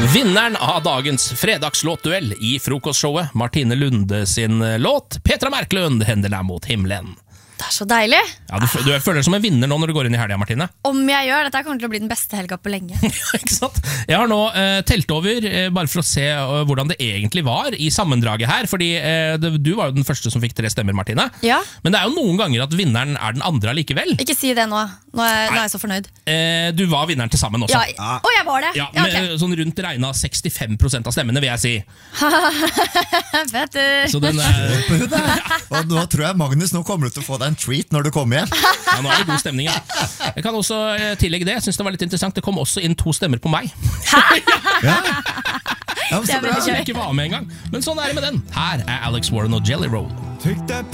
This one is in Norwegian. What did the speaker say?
Vinneren av dagens fredagslåtduell i frokostshowet, Martine Lunde sin låt Petra Marklund, Händerna mot himlen. Det så deilig. Ja, du føler deg som en vinner nå når du går inn i helga, Martine. Om jeg gjør, dette kommer til å bli den beste helga på lenge. Ikke sant? Jeg har nå telt over, bare for å se hvordan det egentlig var i sammendraget her, fordi du var jo den første som fikk 3 stemmer, Martine. Ja. Men det er jo noen ganger at vinneren er den andre allikevel. Ikke si det nå. Nå er jeg så fornøyd. Du var vinneren til sammen også. Ja. Og jeg var det. Ja, med okay. sånn rundt regnet 65% av stemmene, vil jeg si. Petter. Så den Og nå tror jeg Magnus nå kommer til å få deg en treat når du kommer hjem. Ja, nå er det god stemning. Ja. Jeg kan også tillegge det. Jeg synes det var litt interessant. Det kom også inn 2 stemmer på meg. Ja, Det er veldig Som jeg ikke var med engang. Men sånn er det med den. Her er Alex Warren og Jelly Roll.